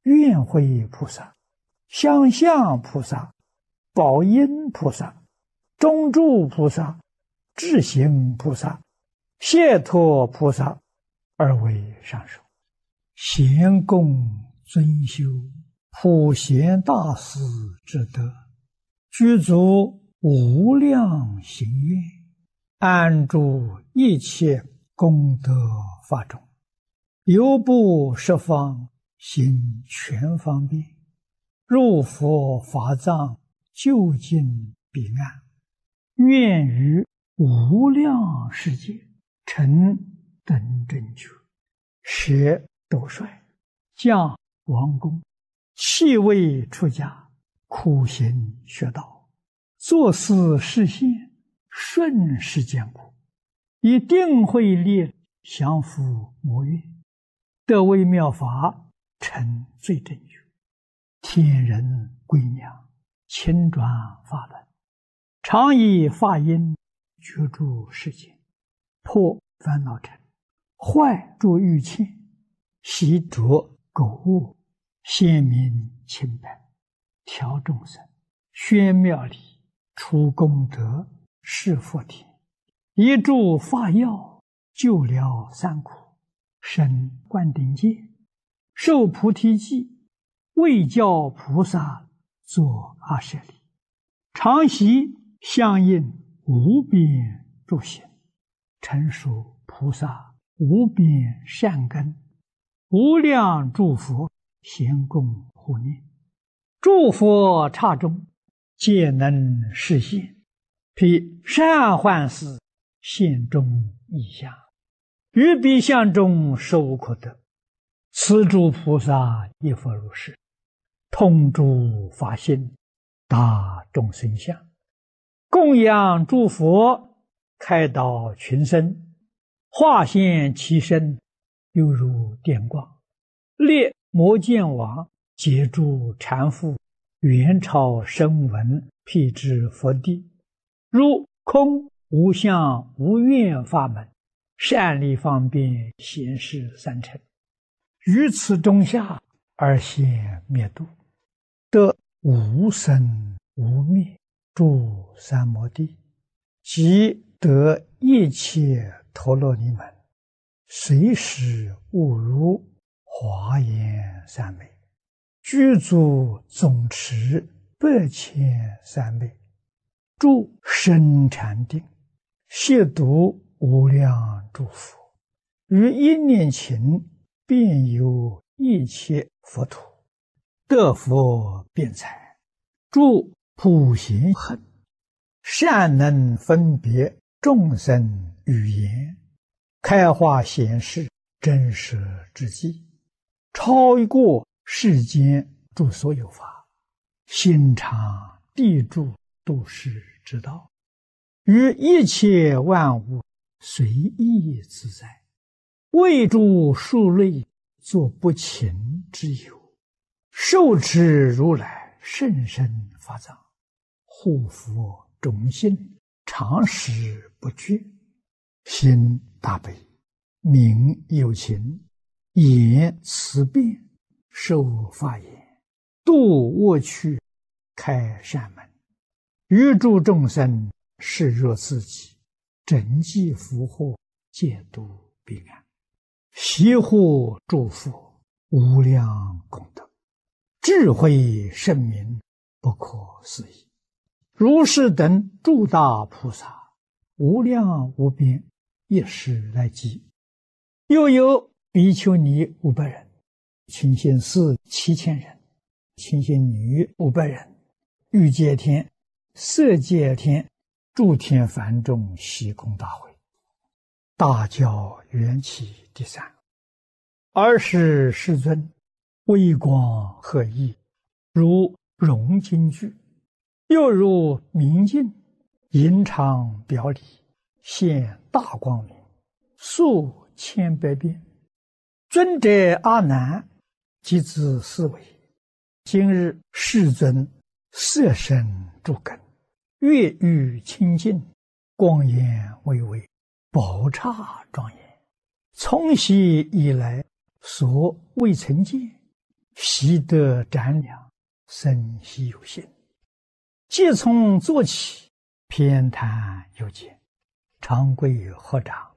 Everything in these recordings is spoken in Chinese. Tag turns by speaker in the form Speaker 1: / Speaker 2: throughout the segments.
Speaker 1: 愿慧菩萨、相向菩萨、宝音菩萨、中住菩萨、智行菩萨、解脱菩萨而为上首。贤供尊修普贤大士之德，具足无量行愿，安住一切功德法中，犹不十方行全方便，入佛法藏，究竟彼岸，愿于无量世界成等正觉，舍斗率，降王公，弃位出家，苦行学道，作思示现，顺世间苦，以定慧力降伏魔怨，得微妙法，成最正觉，天人归娘，亲转法轮，常以法音觉诸世间，破烦恼尘，坏诸欲牵，习着垢物，显明清白，调众生，宣妙理，除功德，示佛田，一助法药，救了三苦，生灌顶戒，受菩提记，为教菩萨作阿舍利，常习相应无边诸行，成熟菩萨无边善根，无量诸佛咸供护念，诸佛刹中皆能示现，披善幻事现中异相，于彼相中受可得。此诸菩萨亦复如是，通诸法性，达众生相，供养诸佛，开导群生，化现其身，犹如电光，列摩犍王，截住禅父，元朝声闻，辟支佛地，入空无相无愿法门，善利方便显示三乘，于此中下而现灭度，得无生无灭诸三摩地，即得一切陀罗尼门，随时悟如华严三昧，具足总持8,300昧，住深禅定，亵渎无量诸佛，于一念勤遍游一切佛土，得佛辩才，住普贤行，善能分别众生语言，开化显示真实之际，超过世间诸所有法，心常地住度世之道，于一切万物随意自在，为诸数类作不勤之有，受持如来甚深法藏，护佛种心，常时不绝，心大悲，名有情，言慈辩，受法言，度恶趣，开善门，于诸众生视若自己，整济福祸，戒度彼岸，习护诸佛，无量功德，智慧圣明，不可思议。如是等诸大菩萨，无量无边，一时来集。又有比丘尼500人，清心寺7000人，清心女500人，欲界天、色界天、诸天梵众悉空大会，大教缘起第3。尔时世尊微光赫熠，如融金具，又如明镜，银常表里，现大光明，数千百变。尊者阿难即自思维，今日世尊色身诸根，月欲清净，光颜巍巍，宝刹庄严，从昔以来所未曾见， 习得瞻量，生习有心。即从坐起，偏袒有见，长跪合掌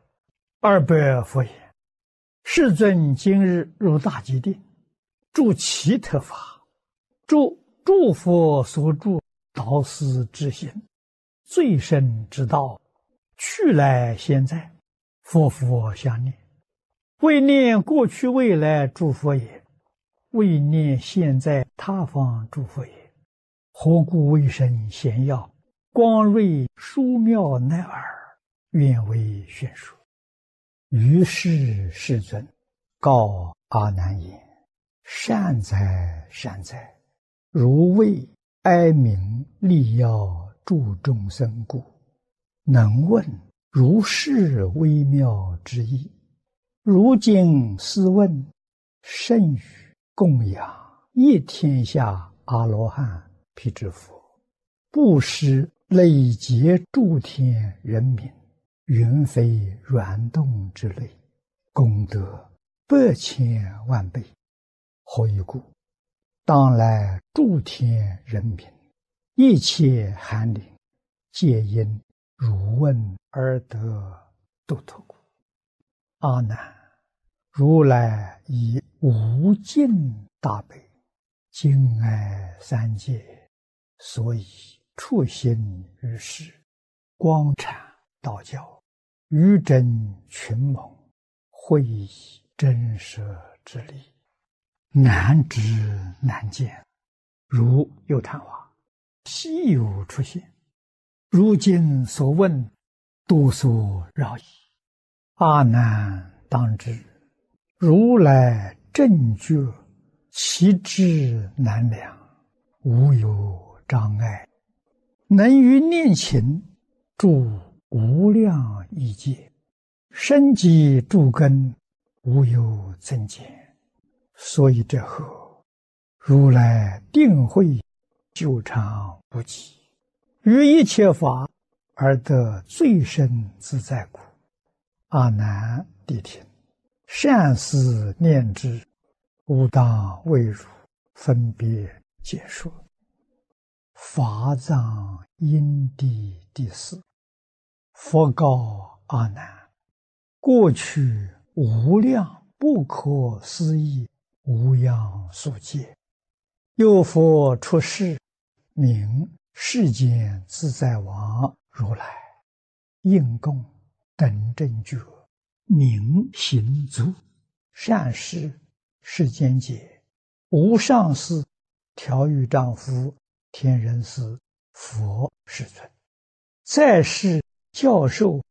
Speaker 1: ，200佛言：世尊今日入大吉定，住其特法，诸佛所住导师之心，最深之道，去来现在，佛相念，为念过去未来诸佛也，为念现在他方诸佛也。何故为生显耀，光瑞殊妙乃尔，愿为宣说。于是世尊告阿难言：善哉善哉，如为哀悯利要助众生故，能问如是微妙之意。如今试问，甚于供养一天下阿罗汉辟支佛，布施累劫诸天人民，云非软动之类，功德100千万倍。何以故？当来诸天人民，一切寒灵，皆因汝问而得度脱故。阿难，如来以无尽大悲，敬爱三界，所以处心于世，光阐道教，于真群蒙，会以真实之理，难知难见，如有昙花，稀有出现。如今所问，多所扰矣。阿难当知，如来正觉，其智难量，无有障碍，能于念勤，住无量亿劫，深积诸根，无有增减。所以这后，如来定慧久长不极，于一切法而得最深自在故。阿难谛听，善思念之，吾当为汝分别解说。法藏因地第4，佛告阿难：过去无量不可思议无量数劫，有佛出世，名世间自在王如来，应供等正觉，明行足，善事世间解，无上士，调御丈夫，天人师，佛世尊，在世教授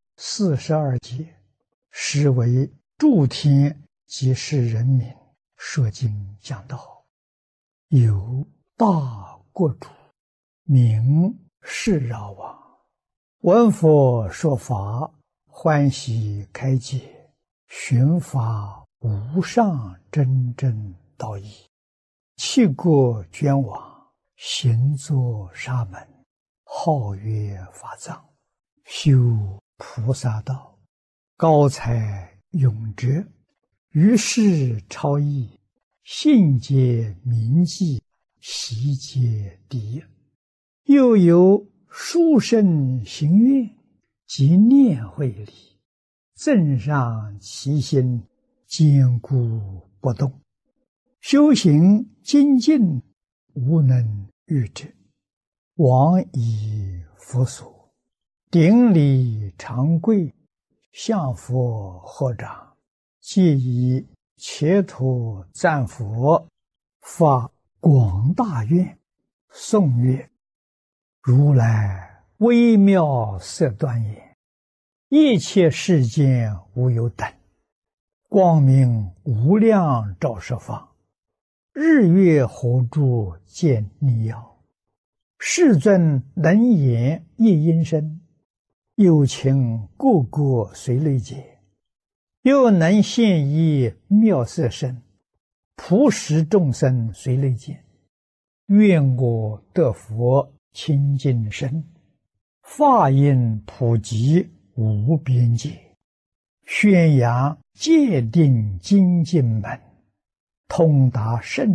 Speaker 1: 42劫，实为诸天及世人民说经讲道。有大国主，名释饶王，闻佛说法，欢喜开解，寻法无上真正道义，弃国捐往，行作沙门，号曰法藏，修菩萨道，高才永哲，于是超逸，信解铭记，习皆第一。又有殊胜行愿及念慧力，增上其心，坚固不动，修行精进，无能御之。往以佛所，顶礼长跪，向佛合掌，皆以切土赞佛，发广大愿，颂曰：如来微妙色端严，一切世间无有等，光明无量照十方，日月火柱见逆耀。世尊能言一音声，有情个个随类解，又能现一妙色身，普使众生随类见。愿我得佛清净身，法音普及无边界，宣扬戒定精进门，通达圣